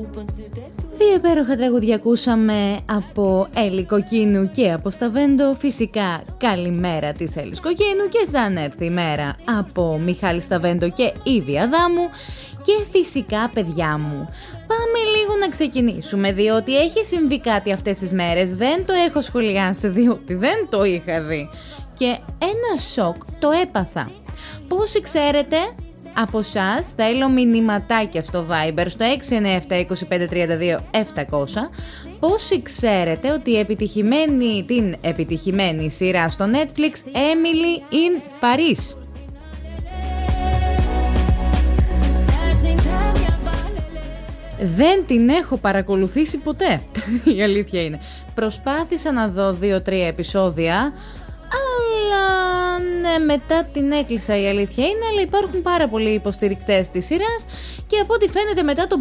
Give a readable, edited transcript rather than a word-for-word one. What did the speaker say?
Δύο υπέροχα τραγούδια ακούσαμε από Έλλη Κοκκίνου και από Σταβέντο. Φυσικά καλημέρα της Έλλης Κοκκίνου και σαν έρθει η μέρα από Μιχάλη Σταβέντο και Ήβη Αδάμου. Και φυσικά παιδιά μου, πάμε λίγο να ξεκινήσουμε, διότι έχει συμβεί κάτι αυτές τις μέρες, δεν το έχω σχολιάσει διότι δεν το είχα δει και ένα σοκ το έπαθα. Πόσοι ξέρετε από εσάς, θέλω μηνυματάκια στο Viber στο 697-2532-700, πόσοι ξέρετε ότι την επιτυχημένη σειρά στο Netflix Emily in Paris? Δεν την έχω παρακολουθήσει ποτέ, η αλήθεια είναι. Προσπάθησα να δω 2-3 επεισόδια, αλλά ναι, μετά την έκλεισα, η αλήθεια είναι, αλλά υπάρχουν πάρα πολλοί υποστηρικτές της σειράς και από ό,τι φαίνεται μετά τον